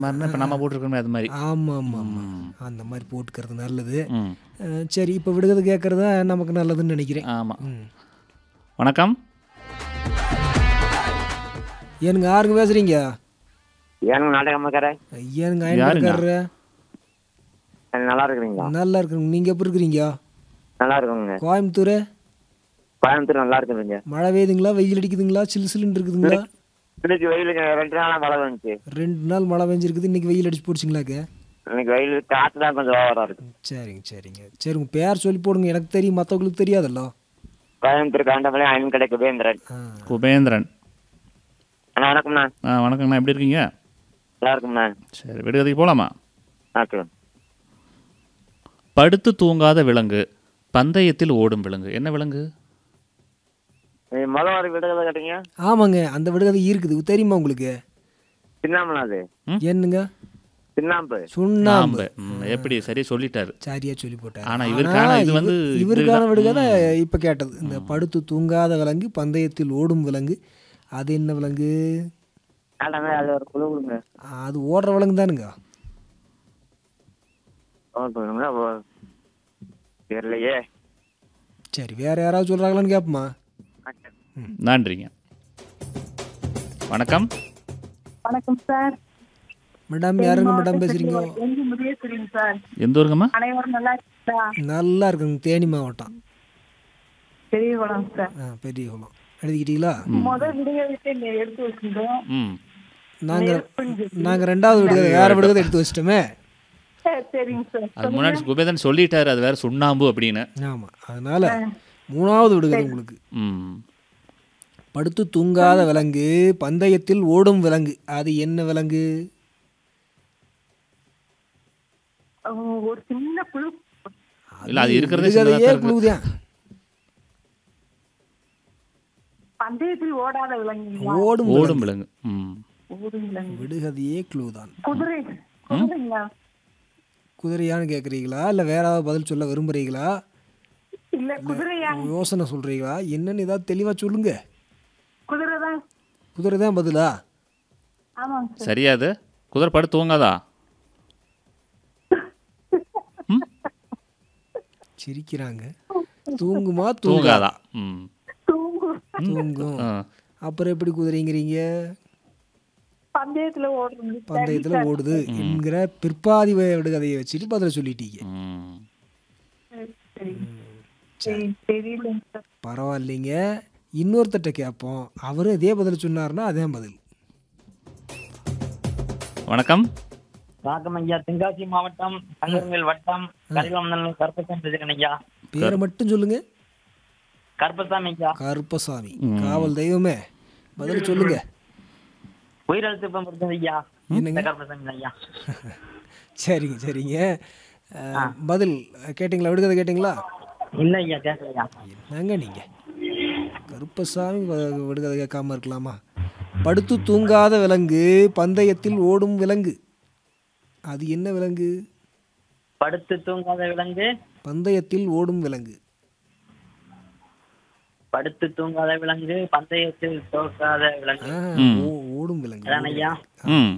மாதிரினா இப்போ நம்ம போட்டிருக்கோமே அது மாதிரி. ஆமாம் ஆமாம் ஆமாம், அந்த மாதிரி போட்டுக்கிறது நல்லது. ம் சரி, இப்போ விடுகதை கேட்குறது தான் நமக்கு நல்லதுன்னு நினைக்கிறேன். ஆமாம். ம். வணக்கம். ஏனுங்க யாருங்க பேசுகிறீங்க? ஏனுங்க நாடகமாக்காரே, ஏனுங்க யாருங்க? ஐயன்காரரு? நல்லா இருக்கிறீங்களா? நல்லா இருக்குங்க. நீங்கள் எப்படி இருக்கிறீங்க? நல்லா இருக்குங்க. கோயம்புத்தூர் கோயம்புத்தூர் நல்லா இருக்குதுங்க. மழை பெய்யுதுங்களா, வெயில் அடிக்குதுங்களா, சிலு சிலுன்னு இருக்குதுங்களா? இன்னைக்கு வெயிலுங்க, 2 நாளா மழை வந்துச்சு. 2 நாள் மழை பெஞ்சிருக்குது, இன்னைக்கு வெயில் அடிச்சு போடுச்சிங்களாக்க? இன்னைக்கு வெயில் காற்று தான் கொஞ்சம் ஓவரா இருக்கு. சரிங்க சரிங்க. சரி, உங்கள் பேர் சொல்லி போடுங்க, எனக்கு தெரியும், மற்றவங்களுக்கு தெரியாதல்ல. கோயம்புத்தூர் காண்டமலை அயன் கடை குபேந்திரன். ஆ, குபேந்திரன். அண்ணா வணக்கம்ண்ணா. வணக்கங்கண்ணா, எப்படி இருக்கீங்க? நல்லா இருக்கும்ண்ணா. சரி, விடுகதைக்கு போகலாமா? ஓகே. படுத்து தூங்காத விலங்கு, பந்தயத்தில் ஓடும் விலங்கு. என்ன விலங்கு? முதல் ஒரு விடுதலை கேட்டீங்க. ஆமாங்க, அந்த விடுகதை இருக்குது, தெரியுமா உங்களுக்கு? சின்னாம்புண்ணா, அது என்னங்க? சின்னாம்பு. சுண்ணாம்பு. எப்படி சரி சொல்லிட்டாரு. சரியா சொல்லி போட்டார். ஆனா இவருக்கான இது வந்து இவருக்கான விடுகதை இப்போ கேட்டது. இந்த படுத்து தூங்காத விலங்கு, பந்தயத்தில் ஓடும் விலங்கு, அது என்ன விலங்கு? அதாங்க, அது ஒரு குழு கொடுங்க. அது ஓடுற விலங்கு தானுங்க. தெரியலையே. சரி, வேற யாராவது சொல்கிறாங்களான்னு கேட்போமா? நன்றிங்க. வணக்கம். வணக்கம் சார். மேடம், யாருங்க மேடம் பேசுறீங்க? எங்க முதியேஸ்வரிங்க சார். எந்த ஊருங்கம்மா? அனைவரும் நல்லா இருக்கா? நல்லா இருக்குங்க, தேனி மாவட்டம். பெரிய குளம் சார். பெரிய குளம். எழுதிக்கிட்டீங்களா? முதல் விடுகதை எடுத்து வச்சிருந்தோம். ம் நாங்கள் ரெண்டாவது விடுகதை வேற விடுகதை எடுத்து வச்சிட்டோமே. சரிங்க சார். அது முன்னாடி குபேதன் சொல்லிட்டாரு, அது வேற சுண்ணாம்பு அப்படின்னு. ஆமாம், அதனால மூணாவது விடுகதை உங்களுக்கு. ம் படுத்து தூங்காத விலங்கு, பந்தயத்தில் ஓடும் விலங்கு, அது என்ன விலங்கு? ஒரு சின்ன குழு. இல்ல, அது இருக்கிறதே விடுகதையே சின்னதா இருக்கு. குழுதான். பந்தயத்தில் ஓடாத விலங்குங்களா? ஓடும் ஓடும் விலங்கு. விலங்கு. ம் ஓடும் விலங்கு. விடுகதையே குழுதான். குதிரைங்களா? குதிரையான்னு கேட்குறீங்களா, இல்லை வேற ஏதாவது பதில் சொல்ல விரும்புறீங்களா, இல்ல குதிரையா? யோசனை சொல்றீங்களா, என்னன்னு ஏதாவது தெளிவாக சொல்லுங்க. குதிரை தான். குதிரை தான் பதிலா? ஆமாங்க சார். சரியா? அது குதிரை படுத்து தூங்காதா? சிரிக்கிறாங்க. தூங்குமா தூங்காதா? ம் தூங்கும். அப்புறம் எப்படி குதிரைங்கிறீங்க? பந்தயத்துல ஓடுறது. பந்தயத்தில் ஓடுது என்கிற பிற்பாதி விடுகதையை வச்சுட்டு பதில சொல்லிட்டீங்க. ம் தெரியலங்க சார். பரவாயில்லைங்க, இன்னொருத்தட்ட கேட்போம், அவரும் இதே பதில் சொன்னார்னா அதே பதில். வணக்கம். வணக்கம் ஐயா. தென்காசி மாவட்டம் தங்கமேல் வட்டம் கரிவந்தன் கருப்பசாமி பேசுகிறேன் ஐயா. பேரை மட்டும் சொல்லுங்க. கருப்பசாமி ஐயா. கருப்பசாமி, காவல் தெய்வமே, பதில் சொல்லுங்க. உயிரெழுத்து பொறுத்தது ஐயா. என்னங்க? கருப்பசாமி ஐயா. சரிங்க சரிங்க. பதில் கேட்டிங்களா? விடுகதை கேட்டிங்களா? இல்ல ஐயா, கேட்கலையா. என்னங்க நீங்கள் கருப்பசாமி விடுகதை கேட்காம இருக்கலாமா? படுத்து தூங்காத விலங்கு, பந்தயத்தில் ஓடும் விலங்கு, அது என்ன விலங்கு? படுத்து தூங்காத விலங்கு, பந்தயத்தில் ஓடும் விலங்கு. படுத்து தூங்காத விலங்கு, பந்தயத்தில் தோற்காத விலங்கு. ஓடும் விலங்கு. அதான் ஐயா. ம்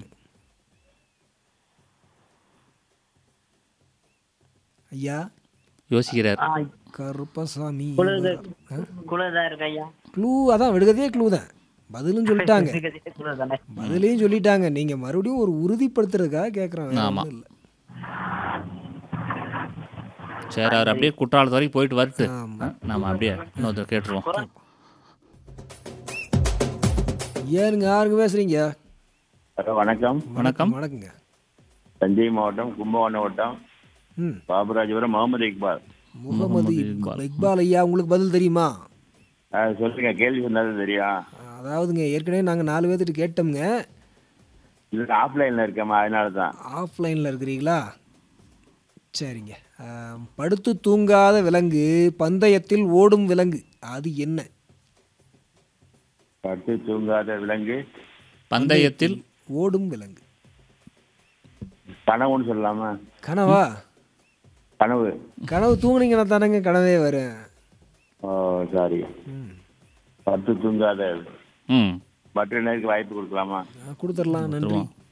ஐயா யோசிக்கிறார். கருப்பசாமி. குலதா இருக்கு ஐயா. க்ளூ அதான், விடுகதையே க்ளூ தான். பதிலும் சொல்லிட்டாங்க, குலதானே. பதிலையும் சொல்லிட்டாங்க. நீங்கள் மறுபடியும் ஒரு உறுதிப்படுத்துறதுக்காக கேட்குறேன். ஆமா. இல்லை. சரி, அவர் அப்படியே குற்றாலத்து வரைக்கும் போயிட்டு வரட்டு. ஆமா. நாம அப்படியே இன்னொருத்தர் கேட்டுருவோம். ஏனுங்க யாருங்க பேசுறீங்க? வணக்கம். வணக்கம். வணக்கங்க. தஞ்சை மாவட்டம் கும்பகோணம் வட்டம் பாபராஜபுரம் முகமது இக்பால். முகமது இக்பால் ஐயா, உங்களுக்கு பதில் தெரியுமா? சொல்லுங்க, கேள்வி சொன்னது தெரியும். அதாவதுங்க, ஏற்கனவே நாங்கள் 4 பேர்த்துட்டு கேட்டோம்ங்க. இல்லை, ஆஃப்லைனில் இருக்கேம்மா, அதனால தான். ஆஃப்லைனில் இருக்கிறீங்களா? சரிங்க. படுத்து தூங்காத விலங்கு, பந்தயத்தில் ஓடும் விலங்கு, அது என்ன? படுத்து தூங்காத விலங்கு, பந்தயத்தில் ஓடும் விலங்கு. கனவுன்னு சொல்லலாமா? கனவா? கனவு. கனவு தூங்குனீங்கன்னா தானேங்க கனவே வரும். ஓ சாரி. படுத்து தூங்காத ம் மற்ற நேருக்கு வாய்ப்பு கொடுக்கலாமா? கொடுத்துடலாம். நன்றி.